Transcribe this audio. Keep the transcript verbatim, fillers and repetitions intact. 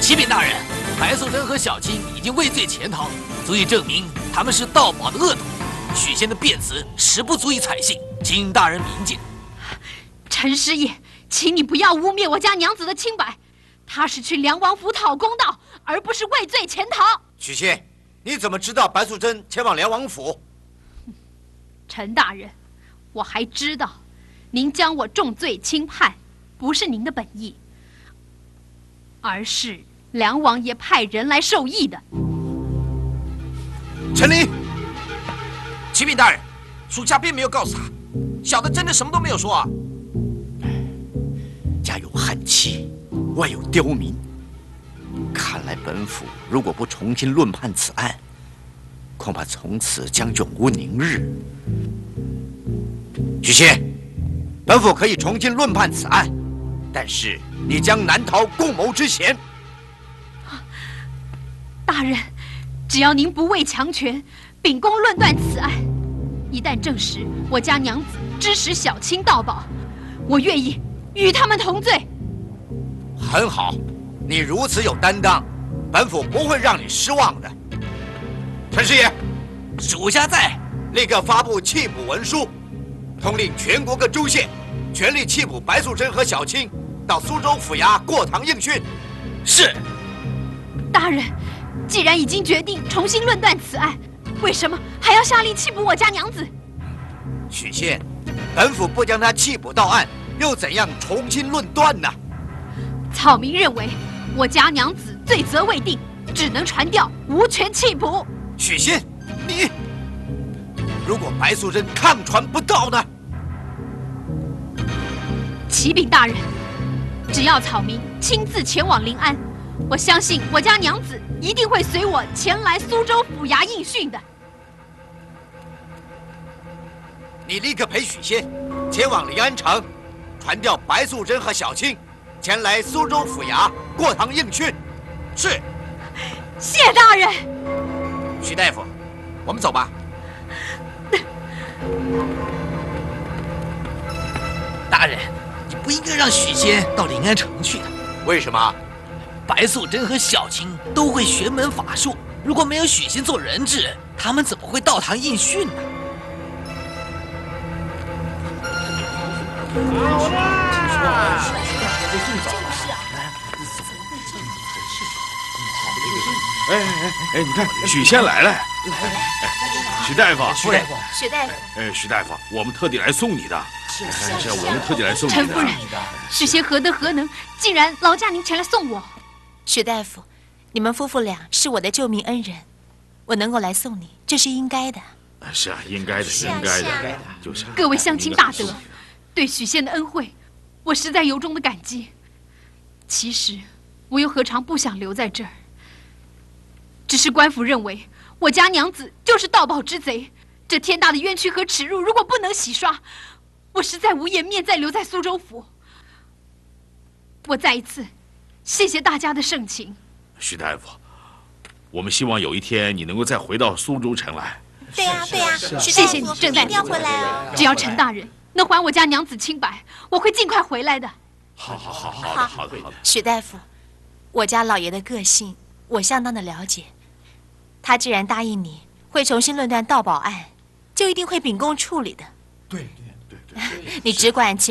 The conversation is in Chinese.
启禀大人，白素贞和小青已经畏罪潜逃，足以证明他们是盗宝的恶徒。许仙的辩词实不足以采信，请大人明鉴。 陈师爷，请你不要污蔑我家娘子的清白，她是去梁王府讨公道，而不是畏罪潜逃。 许仙，你怎么知道白素贞前往梁王府？ 陈大人，我还知道，您将我重罪轻判，不是您的本意，而是梁王爷派人来授意的。 陈离， 启禀大人，属下并没有告诉他，小的真的什么都没有说啊。 家有悍妻，外有刁民，看来本府如果不重新论判此案，恐怕从此将永无宁日。许仙，本府可以重新论判此案，但是你将难逃共谋之嫌。 大人，只要您不畏强权，秉公论断此案，一旦证实我家娘子指使小青盗宝，我愿意与他们同罪。 很好，你如此有担当，本府不会让你失望的。陈师爷， 属下在， 立刻发布缉捕文书，通令全国各州县全力缉捕白素贞和小青，到苏州府衙过堂应讯。 是。 大人，既然已经决定重新论断此案，为什么还要下令缉捕我家娘子？ 许仙，本府不将他缉捕到案，又怎样重新论断呢？ 草民认为，我家娘子罪责未定，只能传调，无权缉捕。 许仙，你如果白素贞抗传不到呢？ 启禀大人，只要草民亲自前往临安，我相信我家娘子一定会随我前来苏州府衙应讯的。 你立刻陪许仙前往临安城，传调白素贞和小青前来苏州府衙过堂应讯。 是。 谢大人。 许大夫，我们走吧。 大人，你不应该让许仙到临安城去的。 为什么？ 白素贞和小青都会玄门法术，如果没有许仙做人质，他们怎么会到堂应讯呢？ 好啦！ 哎哎哎，你看许仙来了。来，许大夫， 许大夫， 许大夫， 哎，许大夫，我们特地来送你的。是是，我们特地来送你的。 陈夫人，许仙何德何能，竟然劳驾您前来送我？ 许大夫，你们夫妇俩是我的救命恩人，我能够来送你，这是应该的。 是啊，应该的，应该的，就是。 各位乡亲大德，对许仙的恩惠，我实在由衷的感激。其实，我又何尝不想留在这儿？只是官府认为我家娘子就是盗宝之贼，这天大的冤屈和耻辱，如果不能洗刷，我实在无颜面再留在苏州府。我再一次谢谢大家的盛情。 许大夫，我们希望有一天你能够再回到苏州城来。 对呀，对呀， 谢谢你，郑大夫， 一定要回来哦。 只要陈大人能还我家娘子清白，我会尽快回来的。 好好好好的好的好的。 许大夫，我家老爷的个性我相当的了解，他既然答应你会重新论断盗宝案，就一定会秉公处理的。 对对对对。 你只管请。